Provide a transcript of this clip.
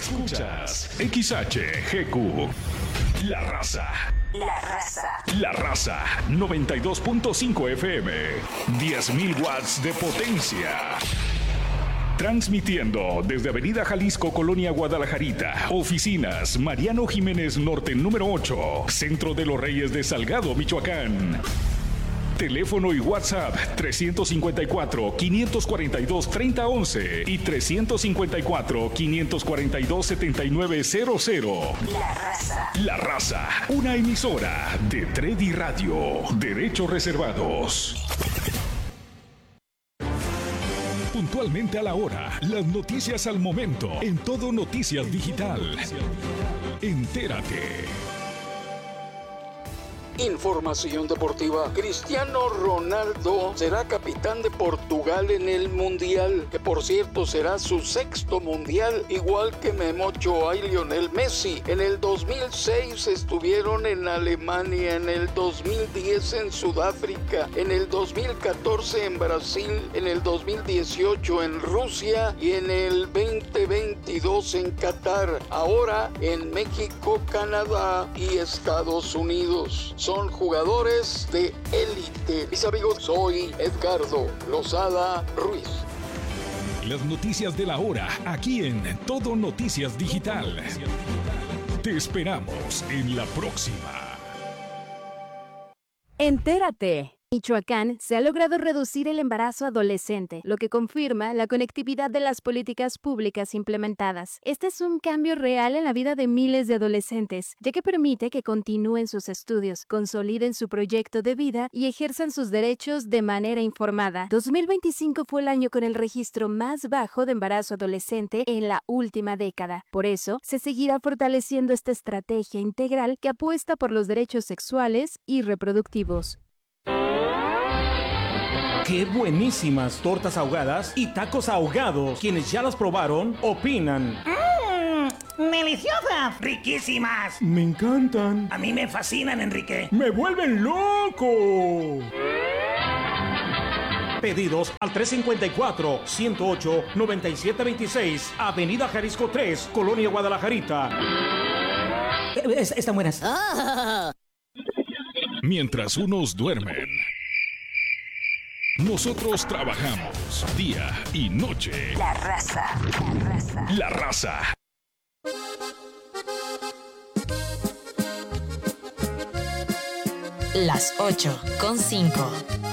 Escuchas XHGQ. La Raza. La Raza. La Raza 92.5 FM. 10.000 watts de potencia. Transmitiendo desde Avenida Jalisco, Colonia Guadalajarita. Oficinas Mariano Jiménez Norte número 8. Centro de los Reyes de Salgado, Michoacán. Teléfono y WhatsApp 354-542-3011 y 354-542-7900. La Raza. La Raza, una emisora de Tredi Radio. Derechos reservados. Puntualmente a la hora, las noticias al momento, en Todo Noticias Digital. Entérate. Información deportiva. Cristiano Ronaldo será capitán de Portugal en el Mundial, que por cierto será su sexto Mundial, igual que Memo Ochoa y Lionel Messi. En el 2006 estuvieron en Alemania, en el 2010 en Sudáfrica, en el 2014 en Brasil, en el 2018 en Rusia y en el 2022 en Qatar. Ahora en México, Canadá y Estados Unidos. Son jugadores de élite. Mis amigos, soy Edgardo Lozada Ruiz. Las noticias de la hora, aquí en Todo Noticias Digital. Te esperamos en la próxima. Entérate. Michoacán se ha logrado reducir el embarazo adolescente, lo que confirma la conectividad de las políticas públicas implementadas. Este es un cambio real en la vida de miles de adolescentes, ya que permite que continúen sus estudios, consoliden su proyecto de vida y ejerzan sus derechos de manera informada. 2025 fue el año con el registro más bajo de embarazo adolescente en la última década. Por eso, se seguirá fortaleciendo esta estrategia integral que apuesta por los derechos sexuales y reproductivos. ¡Qué buenísimas tortas ahogadas y tacos ahogados! Quienes ya las probaron, opinan. ¡Deliciosas! ¡Riquísimas! ¡Me encantan! A mí me fascinan, Enrique. ¡Me vuelven loco! Pedidos al 354-108-9726, Avenida Jalisco 3, Colonia Guadalajarita. Están buenas. Mientras unos duermen, nosotros trabajamos día y noche. La Raza. La Raza. La Raza. Las 8:05.